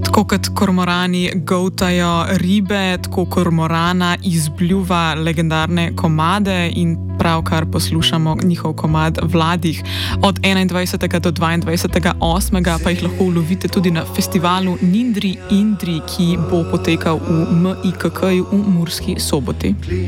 Tako kot kormorani goltajo ribe, tako kormorana izbljuva legendarne komade in pravkar poslušamo njihov komad Vladih. Od 21. do 22.8. pa jih lahko ulovite tudi na festivalu Nindri Indri, ki bo potekal v MIKK-ju v Murski Soboti.